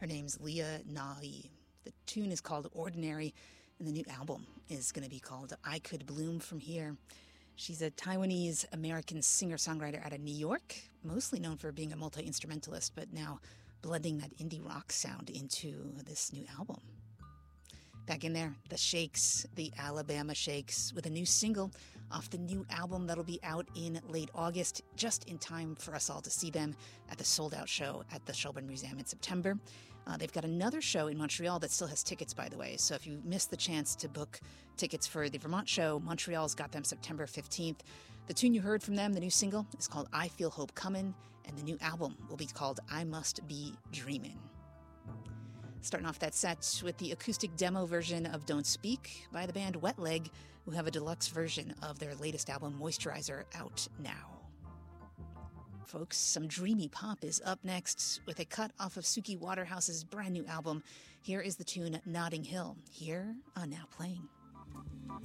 Her name's Leah Na-Yi. The tune is called Ordinary, and the new album is going to be called I Could Bloom From Here. She's a Taiwanese-American singer-songwriter out of New York, mostly known for being a multi-instrumentalist, but now blending that indie rock sound into this new album. Back in there, the Shakes, the Alabama Shakes, with a new single off the new album that'll be out in late August, just in time for us all to see them at the sold-out show at the Shelburne Museum in September. They've got another show in Montreal that still has tickets, by the way, so if you missed the chance to book tickets for the Vermont show, Montreal's got them September 15th. The tune you heard from them, the new single, is called I Feel Hope Comin', and the new album will be called I Must Be Dreamin'. Starting off that set with the acoustic demo version of Don't Speak by the band Wet Leg, who have a deluxe version of their latest album, Moisturizer, out now. Folks, some dreamy pop is up next with a cut off of Suki Waterhouse's brand new album. Here is the tune Notting Hill, here on Now Playing.